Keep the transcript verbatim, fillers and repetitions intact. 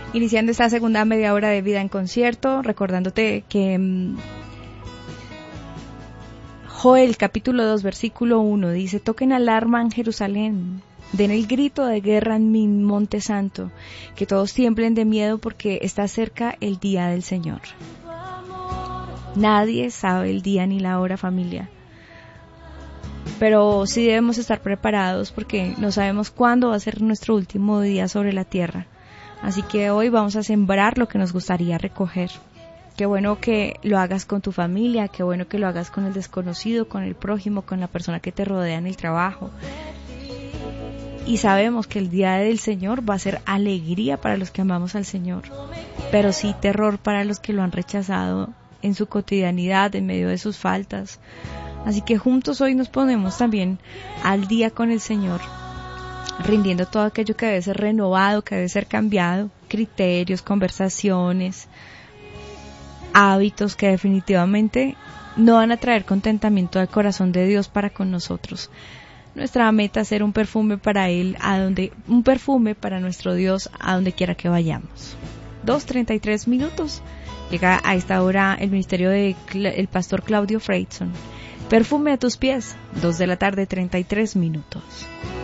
Iniciando esta segunda media hora de Vida en Concierto, recordándote que mmm, Joel capítulo dos versículo uno dice: toquen alarma en Jerusalén, den el grito de guerra en mi monte santo, que todos tiemblen de miedo porque está cerca el día del Señor. Nadie sabe el día ni la hora, familia, pero sí debemos estar preparados porque no sabemos cuándo va a ser nuestro último día sobre la tierra. Así que hoy vamos a sembrar lo que nos gustaría recoger. Qué bueno que lo hagas con tu familia, qué bueno que lo hagas con el desconocido, con el prójimo, con la persona que te rodea en el trabajo. Y sabemos que el día del Señor va a ser alegría para los que amamos al Señor, pero sí terror para los que lo han rechazado en su cotidianidad, en medio de sus faltas. Así que juntos hoy nos ponemos también al día con el Señor, rindiendo todo aquello que debe ser renovado, que debe ser cambiado, criterios, conversaciones, hábitos que definitivamente no van a traer contentamiento al corazón de Dios para con nosotros. Nuestra meta es ser un perfume para Él, a donde, un perfume para nuestro Dios a donde quiera que vayamos. dos treinta y tres minutos. Llega a esta hora el ministerio del de pastor Claudio Freidson. Perfume a tus pies. dos de la tarde, treinta y tres minutos.